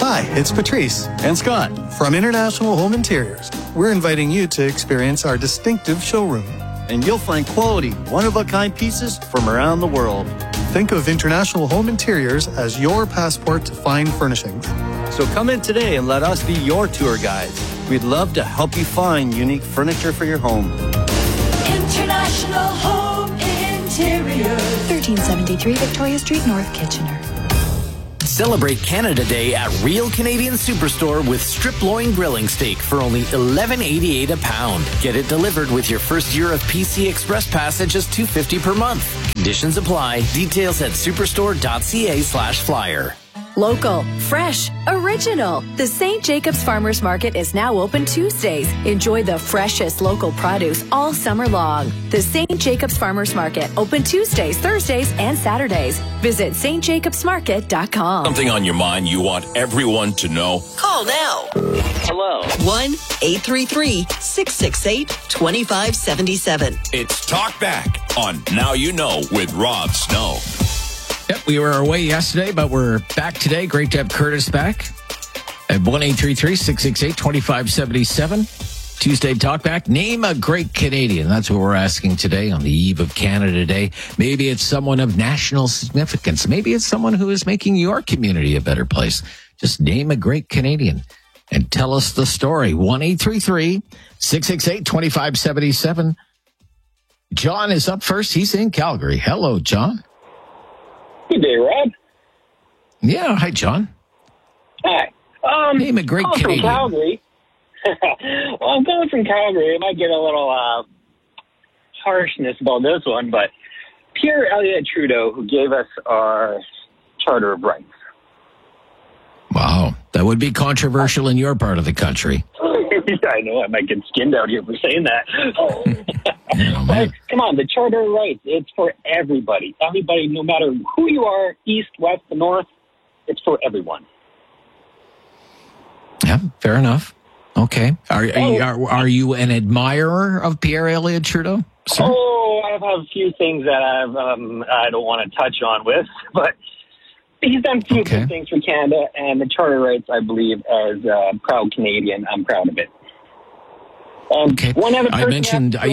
Hi, it's Patrice and Scott from International Home Interiors. We're inviting you to experience our distinctive showroom. And you'll find quality, one-of-a-kind pieces from around the world. Think of International Home Interiors as your passport to fine furnishings. So come in today and let us be your tour guides. We'd love to help you find unique furniture for your home. International Home Interiors. 1373 Victoria Street, North Kitchener. Celebrate Canada Day at Real Canadian Superstore with strip loin grilling steak for only $11.88 a pound. Get it delivered with your first year of PC Express Pass at just $2.50 per month. Conditions apply. Details at superstore.ca/flyer. Local, fresh, original. The St. Jacobs Farmers Market is now open Tuesdays. Enjoy the freshest local produce all summer long. The St. Jacobs Farmers Market, open Tuesdays, Thursdays, and Saturdays. Visit stjacobsmarket.com. Something on your mind you want everyone to know? Call now. Hello. 1-833-668-2577. It's Talk Back on Now You Know with Rob Snow. Yep, we were away yesterday, but we're back today. Great to have Curtis back at 1-833-668-2577. Tuesday Talkback. Name a great Canadian. That's what we're asking today on the eve of Canada Day. Maybe it's someone of national significance. Maybe it's someone who is making your community a better place. Just name a great Canadian and tell us the story. 1-833-668-2577. John is up first. He's in Calgary. Hello, John. Good day, Rob. Yeah, hi, John. Hi. Name a great Canadian. From Calgary. Well, I'm coming from Calgary. I might get a little harshness about this one, but Pierre Elliott Trudeau, who gave us our Charter of Rights. Wow, that would be controversial in your part of the country. I know I might get skinned out here for saying that. But, come on, the Charter of Rights, it's for everybody. Everybody, no matter who you are, east, west, the north, it's for everyone. Yeah, fair enough. Okay. Are you an admirer of Pierre Elliott Trudeau, sir? Oh, I have a few things that I don't want to touch on with, but he's done a few good things for Canada, and the Charter of Rights, I believe, as a proud Canadian, I'm proud of it. Okay. One other I mentioned the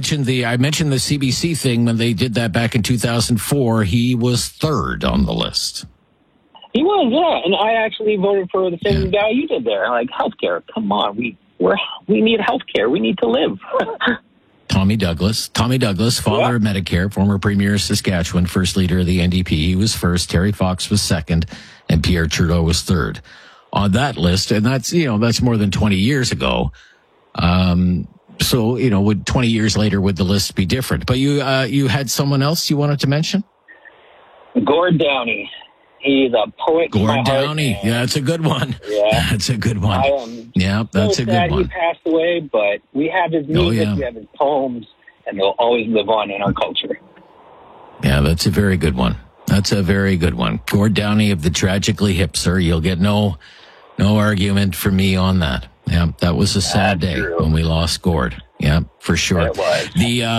CBC thing when they did that back in 2004. He was third on the list. He was, yeah, and I actually voted for the same guy you did there. Like healthcare, come on, we need healthcare. We need to live. Tommy Douglas, father of Medicare, former premier of Saskatchewan, first leader of the NDP. He was first. Terry Fox was second, and Pierre Trudeau was third on that list. And that's more than 20 years ago. So, would 20 years later, would the list be different? But you had someone else you wanted to mention? Gord Downie. He's a poet. Gord Downie. Yeah, that's a good one. Yeah. That's a good one. That's a good one. He passed away, but we have his music, we have his poems, and they'll always live on in our culture. Yeah, that's a very good one. Gord Downie of the Tragically Hip, sir. You'll get no argument from me on that. Yeah, that was a sad day when we lost Gord. Yeah, for sure. It was.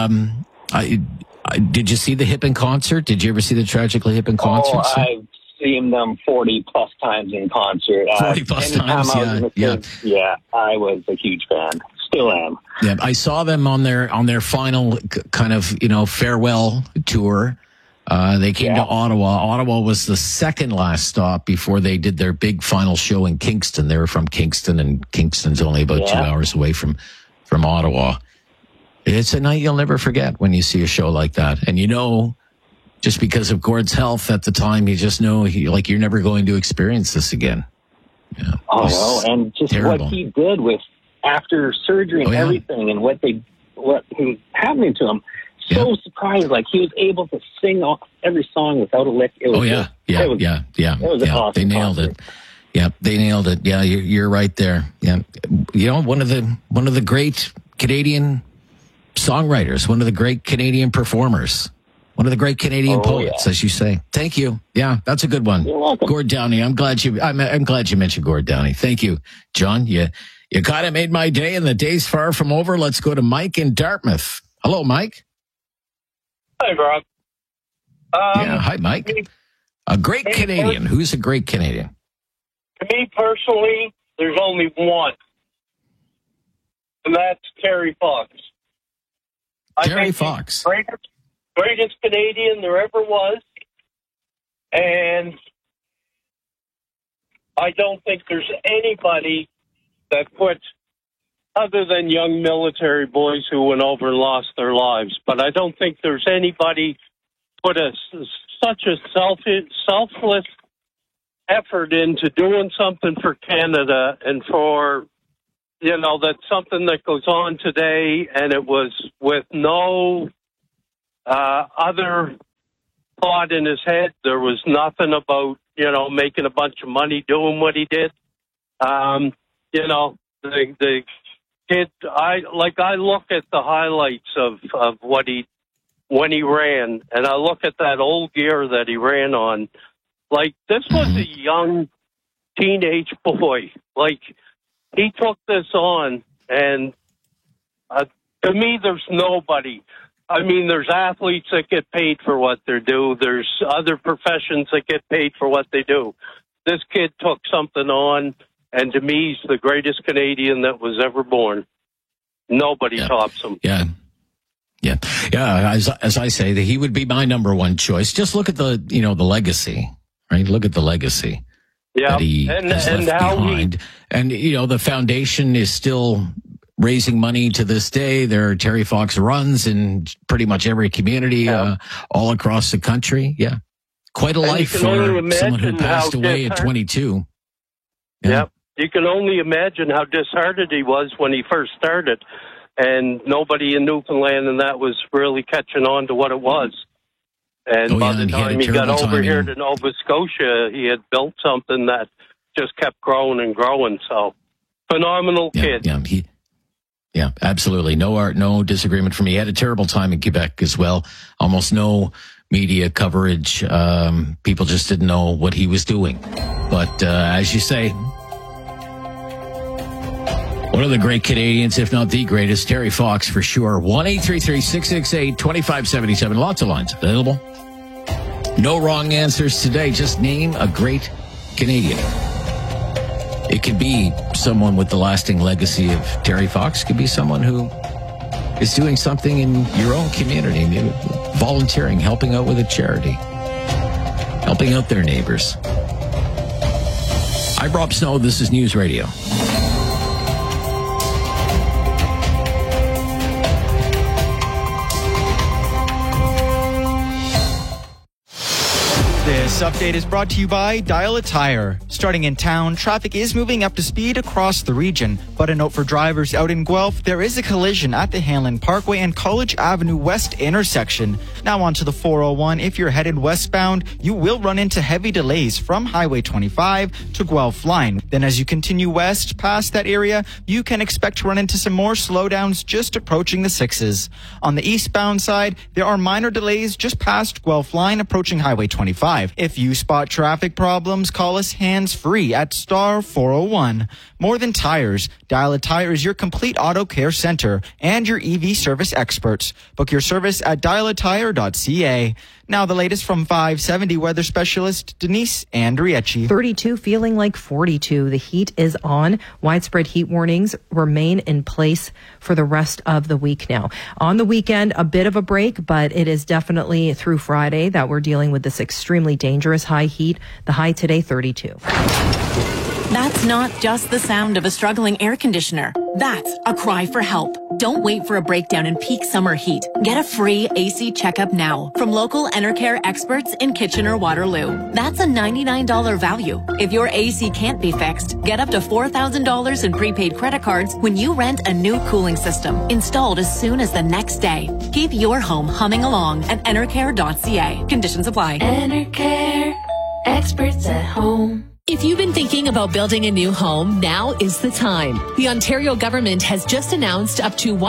Did you see the Hip in concert? Did you ever see the Tragically Hip in concert? Oh, I've seen them 40 plus times in concert. 40 plus times, yeah. I was a huge fan. Still am. Yeah, I saw them on their final kind of farewell tour. They came to Ottawa. Ottawa was the second last stop before they did their big final show in Kingston. They were from Kingston, and Kingston's only about 2 hours away from Ottawa. It's a night you'll never forget when you see a show like that. And just because of Gord's health at the time, you just know you're never going to experience this again. Yeah, and just terrible. What he did with after surgery and everything, and what was happening to him. So surprised, he was able to sing every song without a lick. It was It was an awesome They nailed concert. it. Yeah, they nailed it. Yeah, you're right there. Yeah, one of the great Canadian songwriters, one of the great Canadian performers, one of the great Canadian poets, as you say. Thank you. Yeah, that's a good one. You're welcome. Gord Downie. I'm glad you mentioned Gord Downie. Thank you, John. You kind of made my day, and the day's far from over. Let's go to Mike in Dartmouth. Hello, Mike. Hi, Rob. Hi, Mike. A great Canadian. Who's a great Canadian? To me personally, there's only one, and that's Terry Fox. Terry Fox. Greatest Canadian there ever was, and I don't think there's anybody that puts, other than young military boys who went over and lost their lives, but I don't think there's anybody put such a selfless effort into doing something for Canada and for, that's something that goes on today, and it was with no other thought in his head. There was nothing about, making a bunch of money doing what he did. The kid, I look at the highlights of when he ran, and I look at that old gear that he ran on. Like, this was a young teenage boy. Like, he took this on, and to me, there's nobody. I mean, there's athletes that get paid for what they do. There's other professions that get paid for what they do. This kid took something on, and to me, he's the greatest Canadian that was ever born. Nobody tops him. Yeah. As I say, that he would be my number one choice. Just look at the legacy, right? Look at the legacy that he has left behind. And, the foundation is still raising money to this day. There are Terry Fox runs in pretty much every community all across the country. Yeah. Quite a life for someone who passed away at 22. Yeah. You can only imagine how disheartened he was when he first started, and nobody in Newfoundland and that was really catching on to what it was. And by the time he got over here to Nova Scotia, he had built something that just kept growing and growing. So, phenomenal kid. Yeah, absolutely. No disagreement from me. He had a terrible time in Quebec as well. Almost no media coverage. People just didn't know what he was doing. But as you say, one of the great Canadians, if not the greatest, Terry Fox for sure. 1-833-668-2577. Lots of lines available. No wrong answers today. Just name a great Canadian. It could be someone with the lasting legacy of Terry Fox. It could be someone who is doing something in your own community, maybe volunteering, helping out with a charity, helping out their neighbors. I'm Rob Snow. This is News Radio. This update is brought to you by Dial a Tire. Starting in town, traffic is moving up to speed across the region. But a note for drivers out in Guelph, there is a collision at the Hanlon Parkway and College Avenue West intersection. Now onto the 401. If you're headed westbound, you will run into heavy delays from Highway 25 to Guelph Line. Then as you continue west past that area, you can expect to run into some more slowdowns just approaching the 6s. On the eastbound side, there are minor delays just past Guelph Line approaching Highway 25. If you spot traffic problems, call us hands-free at star 401. More than tires, Dial a Tire is your complete auto care center and your EV service experts. Book your service at dialatire.ca. Now the latest from 570 weather specialist Denise Andriecci. 32 feeling like 42. The heat is on. Widespread heat warnings remain in place for the rest of the week now. On the weekend, a bit of a break, but it is definitely through Friday that we're dealing with this extremely dangerous high heat. The high today, 32. That's not just the sound of a struggling air conditioner. That's a cry for help. Don't wait for a breakdown in peak summer heat. Get a free AC checkup now from local Enercare experts in Kitchener-Waterloo. That's a $99 value. If your AC can't be fixed, get up to $4,000 in prepaid credit cards when you rent a new cooling system installed as soon as the next day. Keep your home humming along at enercare.ca. Conditions apply. Enercare, experts at home. If you've been thinking about building a new home, now is the time. The Ontario government has just announced up to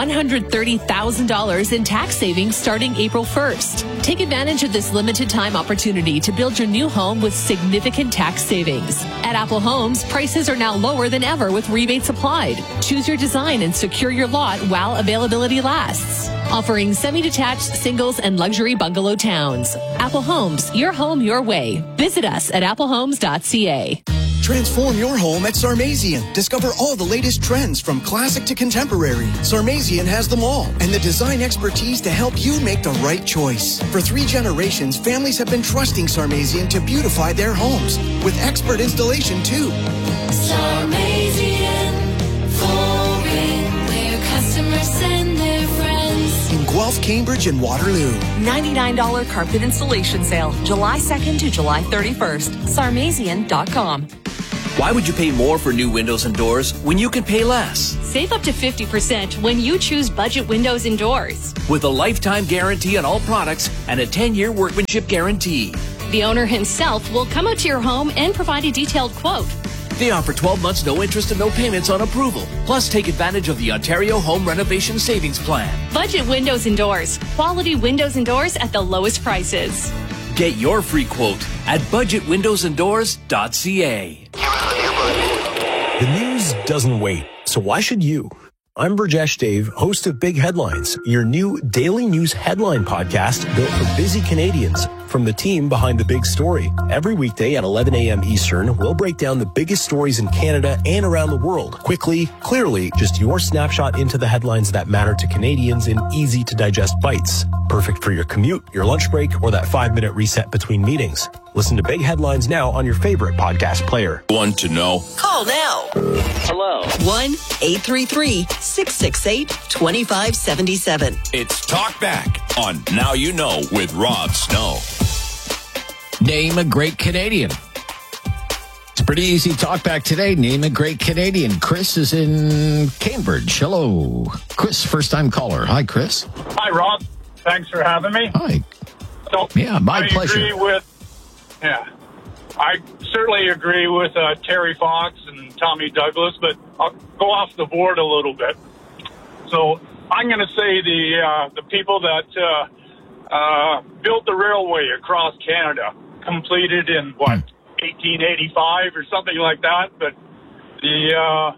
$130,000 in tax savings starting April 1st. Take advantage of this limited time opportunity to build your new home with significant tax savings. At Apple Homes, prices are now lower than ever with rebates applied. Choose your design and secure your lot while availability lasts. Offering semi-detached, singles, and luxury bungalow towns. Apple Homes, your home, your way. Visit us at applehomes.ca. Transform your home at Sarmazian. Discover all the latest trends from classic to contemporary. Sarmazian has them all and the design expertise to help you make the right choice. For 3 generations, families have been trusting Sarmazian to beautify their homes with expert installation too. Sarmazian Flooring, where customers send their friends. In Guelph, Cambridge, and Waterloo. $99 carpet installation sale, July 2nd to July 31st. Sarmazian.com. Why would you pay more for new windows and doors when you can pay less? Save up to 50% when you choose Budget Windows and Doors. With a lifetime guarantee on all products and a 10-year workmanship guarantee. The owner himself will come out to your home and provide a detailed quote. They offer 12 months no interest and no payments on approval. Plus, take advantage of the Ontario Home Renovation Savings Plan. Budget Windows and Doors. Quality windows and doors at the lowest prices. Get your free quote at budgetwindowsanddoors.ca. The news doesn't wait, so why should you? I'm Burjesh Dave, host of Big Headlines, your new daily news headline podcast built for busy Canadians. From the team behind the big story. Every weekday at 11 a.m. Eastern, we'll break down the biggest stories in Canada and around the world. Quickly, clearly, just your snapshot into the headlines that matter to Canadians in easy-to-digest bites. Perfect for your commute, your lunch break, or that 5-minute reset between meetings. Listen to Big Headlines now on your favorite podcast player. Want to know? Call now. Hello. 1-833-668-2577. It's Talk Back on Now You Know with Rob Snow. Name a great Canadian. It's pretty easy. Talk back today. Name a great Canadian. Chris is in Cambridge. Hello. Chris, first-time caller. Hi, Chris. Hi, Rob. Thanks for having me. Hi. So, yeah, my pleasure. I certainly agree with Terry Fox and Tommy Douglas, but I'll go off the board a little bit. So I'm going to say the people that built the railway across Canada, completed in, 1885 or something like that. But the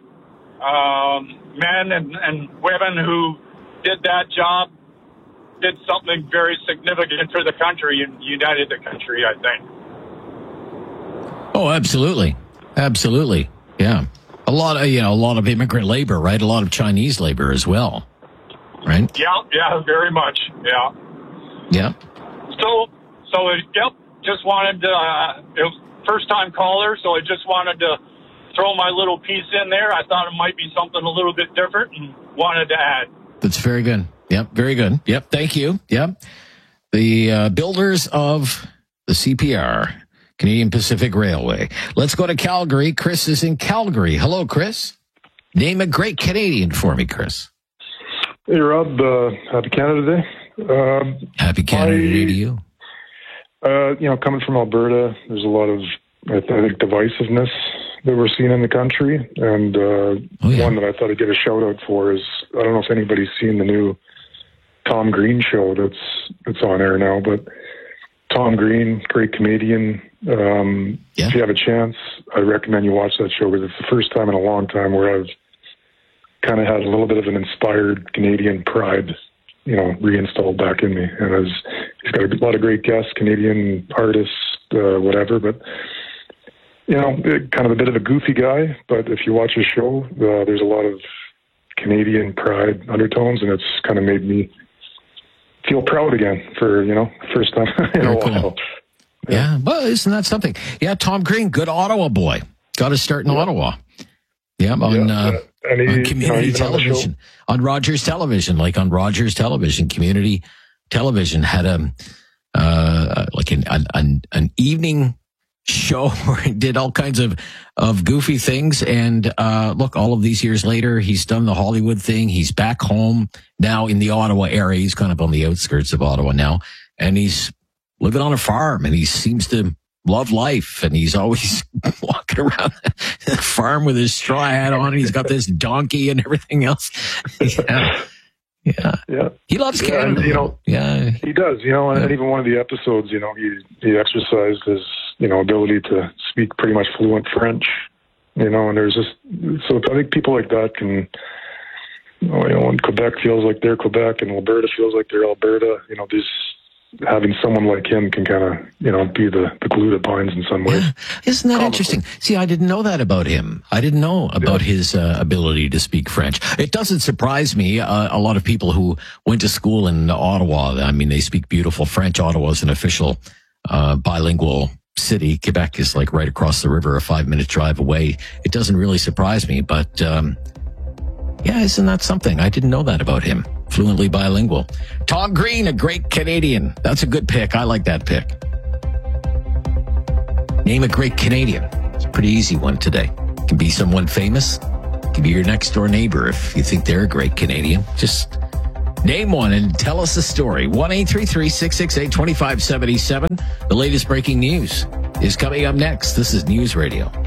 men and women who did that job did something very significant for the country and united the country, I think. Oh, absolutely. Absolutely. Yeah. A lot of immigrant labor, right? A lot of Chinese labor as well. Right? Yeah, very much. Yeah. Yeah. So, just wanted to, it was first time caller, so I just wanted to throw my little piece in there. I thought it might be something a little bit different and wanted to add. That's very good. Yep, very good. Yep, thank you. Yep. The builders of the CPR, Canadian Pacific Railway. Let's go to Calgary. Chris is in Calgary. Hello, Chris. Name a great Canadian for me, Chris. Hey, Rob. Happy Canada Day. Happy Canada Day to you. Coming from Alberta, there's a lot of, I think, divisiveness that we're seeing in the country. And one that I thought I'd get a shout out for is, I don't know if anybody's seen the new Tom Green show that's on air now, but Tom Green, great comedian. If you have a chance, I recommend you watch that show because it's the first time in a long time where I've kind of had a little bit of an inspired Canadian pride, reinstalled back in me. And he's got a lot of great guests, Canadian artists, whatever, but, kind of a bit of a goofy guy. But if you watch his show, there's a lot of Canadian pride undertones, and it's kind of made me feel proud again for, first time in a while. Yeah, well, isn't that something? Yeah, Tom Green, good Ottawa boy. Got to start in Ottawa. Yeah, on community television, on Rogers Television, community television had an evening show where he did all kinds of goofy things. And look, all of these years later, he's done the Hollywood thing. He's back home now in the Ottawa area. He's kind of on the outskirts of Ottawa now, and he's living on a farm, and he seems to love life, and he's always walking around the farm with his straw hat on, and he's got this donkey and everything else. Yeah. He loves Canada. And, he does. And even one of the episodes, he exercised his, ability to speak pretty much fluent French. And there's just so I think people like that can. When Quebec feels like they're Quebec and Alberta feels like they're Alberta, having someone like him can kind of, be the glue that binds in some ways. Yeah. Isn't that interesting? See, I didn't know that about him. I didn't know about his ability to speak French. It doesn't surprise me. A lot of people who went to school in Ottawa, I mean, they speak beautiful French. Ottawa is an official bilingual city. Quebec is like right across the river, a 5-minute drive away. It doesn't really surprise me, but isn't that something? I didn't know that about him. Fluently bilingual. Tom Green, a great Canadian. That's a good pick. I like that pick. Name a great Canadian. It's a pretty easy one today. It can be someone famous. It can be your next door neighbor if you think they're a great Canadian. Just name one and tell us a story. 1-833-668-2577. The latest breaking news is coming up next. This is News Radio.